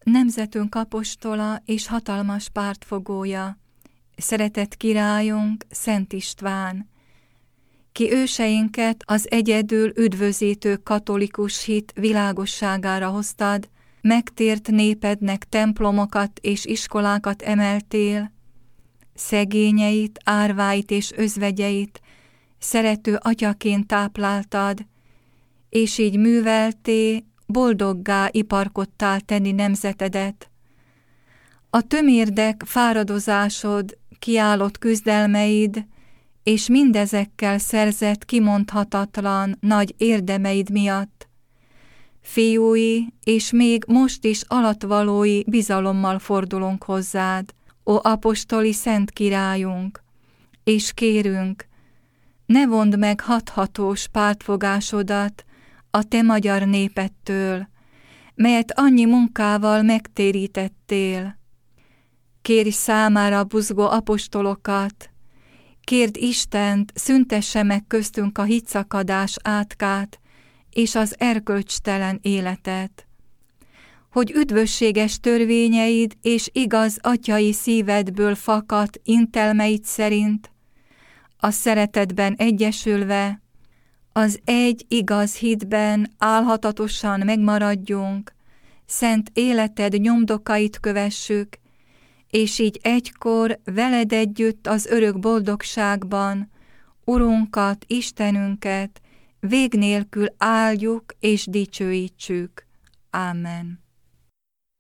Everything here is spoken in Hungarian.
nemzetünk apostola és hatalmas pártfogója, szeretett királyunk, Szent István, ki őseinket az egyedül üdvözítő katolikus hit világosságára hoztad, megtért népednek templomokat és iskolákat emeltél, szegényeit, árváit és özvegyeit szerető atyaként tápláltad, és így művelté, boldoggá iparkodtál tenni nemzetedet. A tömérdek fáradozásod, kiállott küzdelmeid, és mindezekkel szerzett kimondhatatlan nagy érdemeid miatt, fiúi és még most is alattvalói bizalommal fordulunk hozzád, ó apostoli szent királyunk, és kérünk, ne vond meg hathatós pártfogásodat a te magyar népedtől, melyet annyi munkával megtérítettél. Kérj számára buzgó apostolokat, kérd Istent, szüntesse meg köztünk a hitszakadás átkát és az erkölcstelen életet, hogy üdvösséges törvényeid és igaz atyai szívedből fakadt intelmeid szerint, a szeretetben egyesülve, az egy igaz hitben álhatatosan megmaradjunk, szent életed nyomdokait kövessük, és így egykor veled együtt az örök boldogságban Urunkat, Istenünket vég nélkül áldjuk és dicsőítsük. Ámen.